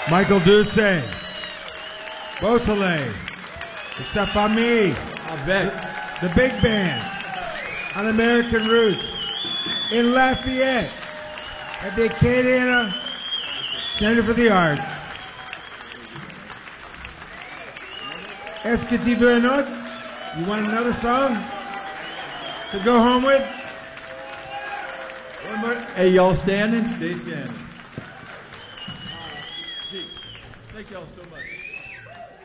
Michael Duce, Beausoleil, Sa Famille, the big band on American Roots in Lafayette at the Acadiana Center for the Arts. Est-ce que tu veux un autre? You want another song to go home with? One more. Hey, y'all standing? Stay standing. Thank y'all so much.